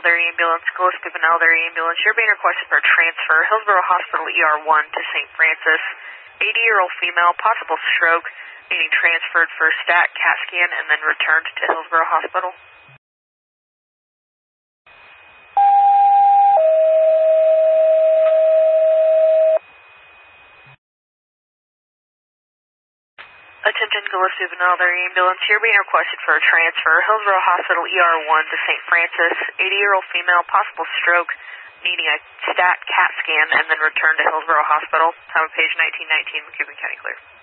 Alder Ambulance, Gillespie and Alder Ambulance. You're being requested for a transfer. Hillsborough Hospital ER1 to St. Francis. 80-year-old female, possible stroke, needing transferred for stat, CAT scan, and then returned to Hillsborough Hospital. Attention Gillespie and Alder Ambulance. You're being requested for a transfer. Hillsborough Hospital ER1 to St. Francis. 80-year-old female, possible stroke, needing a stat, CAT scan, and then returned to Hillsborough Hospital. Time of page 1919, McCubbin County clear.